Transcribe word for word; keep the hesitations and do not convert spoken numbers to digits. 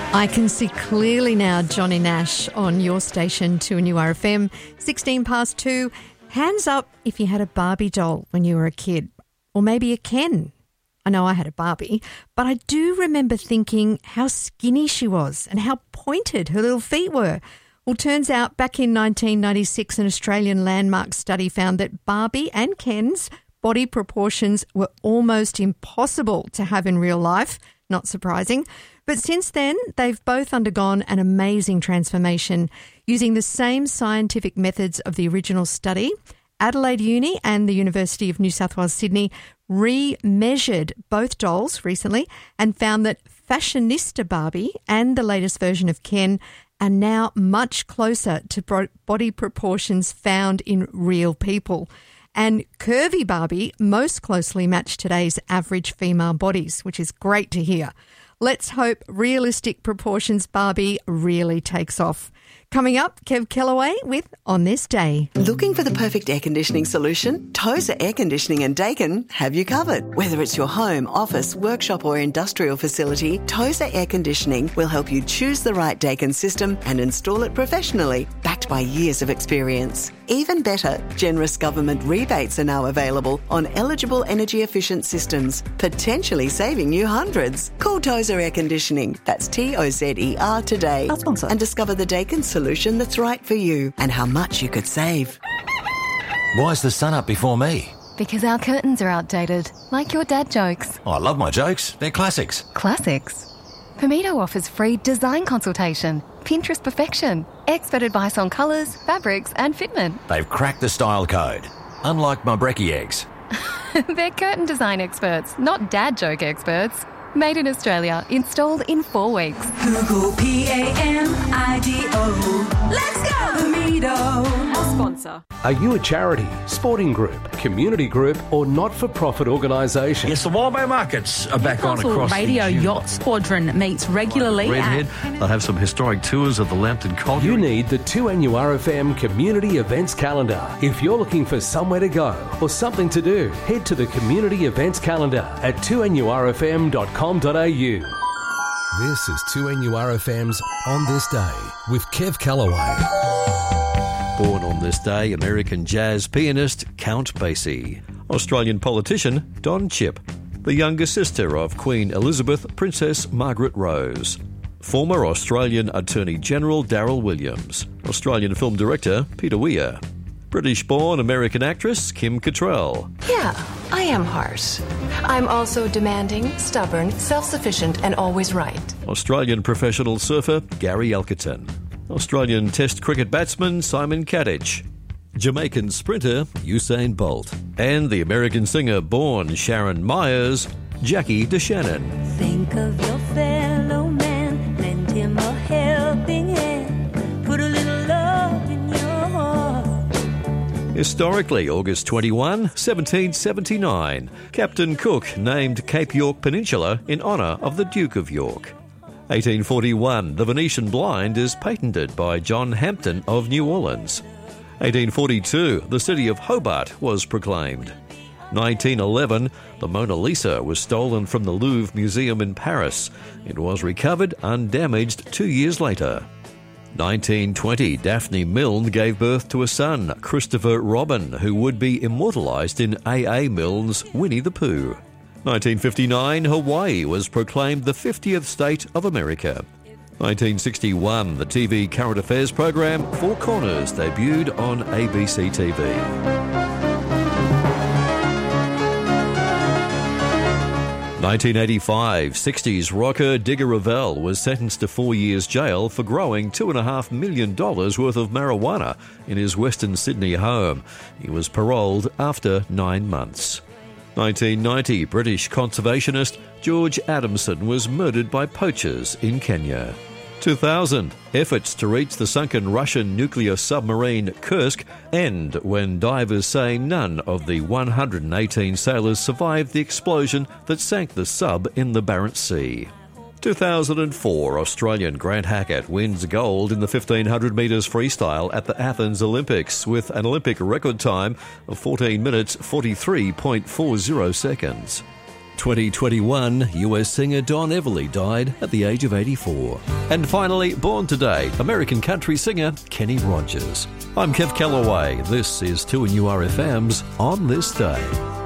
I can see clearly now, Johnny Nash, on your station, two N U R F M, sixteen past two. Hands up if you had a Barbie doll when you were a kid, or maybe a Ken. I know I had a Barbie, but I do remember thinking how skinny she was and how pointed her little feet were. Well, turns out back in nineteen ninety-six, an Australian landmark study found that Barbie and Ken's body proportions were almost impossible to have in real life. Not surprising. But since then, they've both undergone an amazing transformation using the same scientific methods of the original study. Adelaide Uni and the University of New South Wales, Sydney re-measured both dolls recently and found that fashionista Barbie and the latest version of Ken are now much closer to body proportions found in real people. And curvy Barbie most closely match today's average female bodies, which is great to hear. Let's hope realistic proportions Barbie really takes off. Coming up, Kev Kellaway with On This Day. Looking for the perfect air conditioning solution? Tozer Air Conditioning and Dakin have you covered. Whether it's your home, office, workshop or industrial facility, Tozer Air Conditioning will help you choose the right Dakin system and install it professionally, backed by years of experience. Even better, generous government rebates are now available on eligible energy-efficient systems, potentially saving you hundreds. Call Tozer Air Conditioning, that's T O Z E R today, Our sponsor, and discover the Dakin solution that's right for you and how much you could save. Why's the sun up before me? Because our curtains are outdated, like your dad jokes. Oh, I love my jokes. They're classics. Classics? Pomito offers free design consultation, Pinterest perfection, expert advice on colours, fabrics and fitment. They've cracked the style code, unlike my brekkie eggs. They're curtain design experts, not dad joke experts. Made in Australia, installed in four weeks. Google P A M I D O. Let's go, Pomito. Our sponsor. Are you a charity, sporting group, community group or not-for-profit organisation? Yes, the Wildbay Markets are back on Newcastle across Radio the Yacht Squadron meets regularly Redhead. at... They'll have some historic tours of the Lambton Colliery. You need the two N U R F M community events calendar. If you're looking for somewhere to go or something to do, head to the community events calendar at two N U R F M dot com dot a u. This is two N U R F M's On This Day with Kev Kellaway. Born on this day, American jazz pianist Count Basie. Australian politician Don Chipp. The younger sister of Queen Elizabeth, Princess Margaret Rose. Former Australian Attorney General Daryl Williams. Australian film director Peter Weir. British-born American actress Kim Cattrall. Yeah, I am harsh. I'm also demanding, stubborn, self-sufficient and always right. Australian professional surfer Gary Elkerton. Australian Test cricket batsman Simon Katich. Jamaican sprinter Usain Bolt. And the American singer born Sharon Myers, Jackie DeShannon. Think of your fellow man, lend him a helping hand, put a little love in your heart. Historically, August twenty-first, seventeen seventy-nine, Captain Cook named Cape York Peninsula in honour of the Duke of York. eighteen forty-one, the Venetian blind is patented by John Hampton of New Orleans. eighteen forty-two, the city of Hobart was proclaimed. nineteen eleven, the Mona Lisa was stolen from the Louvre Museum in Paris. It was recovered undamaged two years later. nineteen twenty, Daphne Milne gave birth to a son, Christopher Robin, who would be immortalised in A A Milne's Winnie the Pooh. nineteen fifty-nine, Hawaii was proclaimed the fiftieth state of America. nineteen sixty-one, the T V current affairs program Four Corners debuted on A B C T V. nineteen eighty-five, sixties rocker Digger Revell was sentenced to four years jail for growing two point five million dollars worth of marijuana in his Western Sydney home. He was paroled after nine months. nineteen ninety, British conservationist George Adamson was murdered by poachers in Kenya. two thousand, efforts to reach the sunken Russian nuclear submarine Kursk end when divers say none of the one hundred eighteen sailors survived the explosion that sank the sub in the Barents Sea. two thousand four, Australian Grant Hackett wins gold in the fifteen hundred metres freestyle at the Athens Olympics with an Olympic record time of fourteen minutes forty-three point four zero seconds. twenty twenty-one, U S singer Don Everly died at the age of eighty-four. And finally, born today, American country singer Kenny Rogers. I'm Kev Callaway. This is two N U R F M's On This Day.